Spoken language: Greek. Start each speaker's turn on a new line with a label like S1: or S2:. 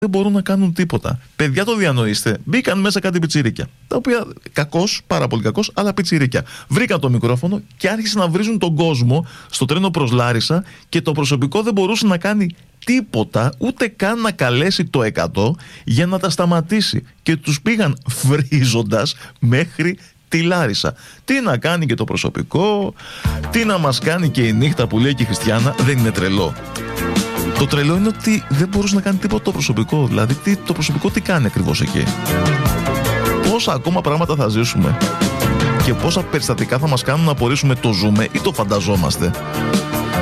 S1: δεν μπορούν να κάνουν τίποτα. Παιδιά, το διανοείστε. Μπήκαν μέσα κάτι πιτσιρίκια. Τα οποία κακώς, πάρα πολύ κακώς, αλλά πιτσιρίκια. Βρήκαν το μικρόφωνο και άρχισαν να βρίζουν τον κόσμο στο τρένο προς Λάρισα και το προσωπικό δεν μπορούσε να κάνει τίποτα, ούτε καν να καλέσει το 100 για να τα σταματήσει. Και τους πήγαν βρίζοντας μέχρι τη Λάρισα. Τι να κάνει και το προσωπικό, τι να μας κάνει και η νύχτα που λέει και η Χριστιανά, δεν είναι τρελό. Το τρελό είναι ότι δεν μπορούσε να κάνει τίποτα το προσωπικό. Δηλαδή, το προσωπικό τι κάνει ακριβώς εκεί. Πόσα ακόμα πράγματα θα ζήσουμε και πόσα περιστατικά θα μας κάνουν να απορρίσουμε το ζούμε ή το φανταζόμαστε.